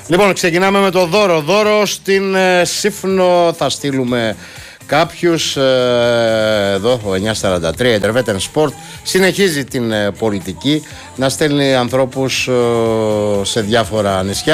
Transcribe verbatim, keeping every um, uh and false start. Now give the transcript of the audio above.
Λοιπόν, ξεκινάμε με το δώρο. Δώρο στην ε, Σύφνο θα στείλουμε κάποιους. Ε, εδώ, ο εννιακόσια σαράντα τρία, Intervetten Sport, συνεχίζει την ε, πολιτική να στέλνει ανθρώπους ε, σε διάφορα νησιά.